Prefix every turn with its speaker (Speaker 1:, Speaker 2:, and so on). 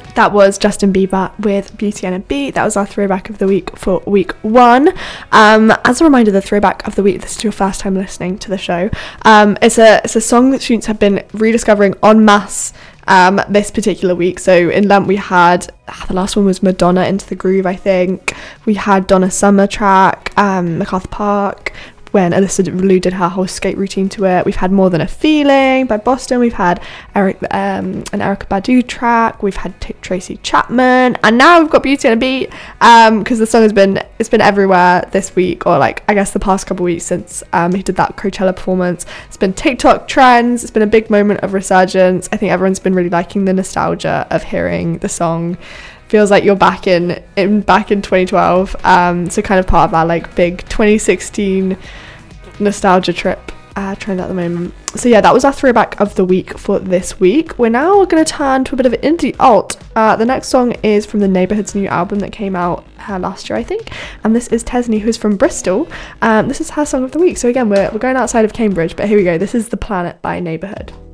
Speaker 1: That was Justin Bieber with Beauty and a Beat. That was our throwback of the week for week 1. As a reminder, the throwback of the week, this is your first time listening to the show. It's a song that students have been rediscovering en masse this particular week. So in Lent we had, the last one was Madonna, Into the Groove, I think. We had Donna Summer track, MacArthur Park, when Alyssa Lou did her whole skate routine to it. We've had More Than a Feeling by Boston. We've had an Erykah Badu track. We've had Tracy Chapman, and now we've got Beauty and a Beat, because the song has been everywhere this week, or like I guess the past couple of weeks since he did that Coachella performance. It's been TikTok trends. It's been a big moment of resurgence. I think everyone's been really liking the nostalgia of hearing the song. Feels like you're back in 2012, so kind of part of that like big 2016 nostalgia trip trend at the moment. So yeah, that was our throwback of the week for this week. We're now going to turn to a bit of indie alt. The next song is from the Neighbourhood's new album that came out last year, I think, and this is Tesney, who's from Bristol. This is her song of the week. So again, we're going outside of Cambridge, but here we go. This is The Planet by Neighbourhood.